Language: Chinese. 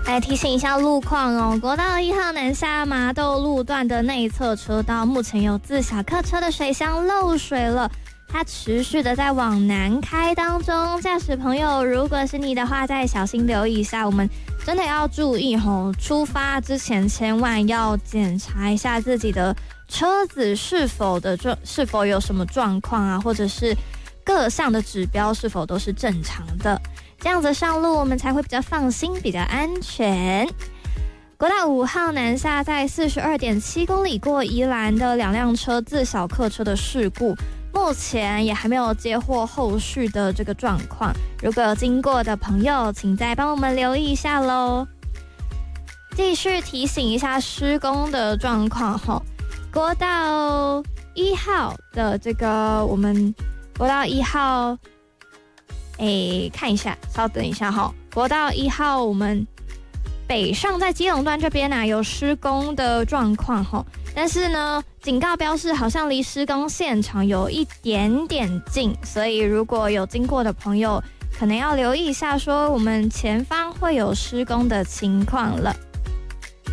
来提醒一下路况哦，国道1号南下麻豆路段的内侧车道，目前有自小客车的水箱漏水了，它持续的在往南开当中，驾驶朋友如果是你的话，再小心留意一下，我们真的要注意吼，出发之前千万要检查一下自己的车子是否有什么状况啊，或者是各项的指标是否都是正常的，这样子上路我们才会比较放心，比较安全。国道5号南下在42.7公里过宜兰的2辆车自小客车的事故，目前也还没有接获后续的这个状况，如果有经过的朋友请再帮我们留意一下咯。继续提醒一下施工的状况吼，国道1号的这个我们国道1号看一下，稍等一下哈。国道1号我们北上在基隆段这边有施工的状况哈，但是呢警告标示好像离施工现场有一点点近，所以如果有经过的朋友可能要留意一下，说我们前方会有施工的情况了。